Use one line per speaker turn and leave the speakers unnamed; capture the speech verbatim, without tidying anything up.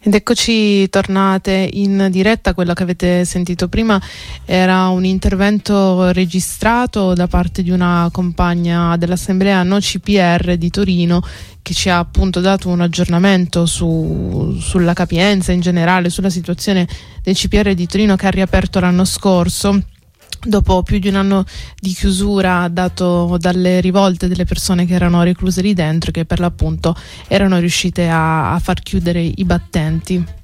Ed eccoci tornate in diretta. Quello che avete sentito prima era un intervento registrato da parte di una compagna dell'Assemblea No C P R di Torino, che ci ha appunto dato un aggiornamento su, sulla capienza in generale, sulla situazione del C P R di Torino, che ha riaperto l'anno scorso dopo più di un anno di chiusura dato dalle rivolte delle persone che erano recluse lì dentro, che per l'appunto erano riuscite a, a far chiudere i battenti.